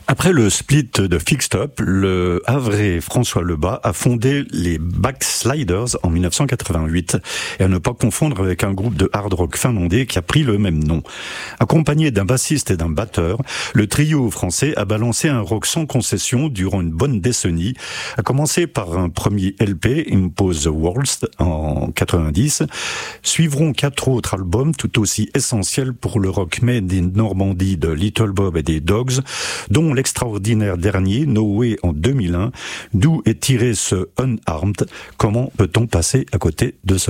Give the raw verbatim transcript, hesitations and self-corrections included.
Après le split de Fixed Up, le Havrais François Lebas a fondé les Backsliders en dix-neuf cent quatre-vingt-huit, et à ne pas confondre avec un groupe de hard rock finlandais qui a pris le même nom. Accompagné d'un bassiste et d'un batteur, le trio français a balancé un rock sans concession durant une bonne décennie, à commencer par un premier L P, Impose the World, en quatre-vingt-dix. Suivront quatre autres albums tout aussi essentiels pour le rock made in Normandie de Little Bob et des Dogs, dont l'extraordinaire dernier, No Way, en deux mille un, d'où est tiré ce Unarmed. Comment peut-on passer à côté de cela ?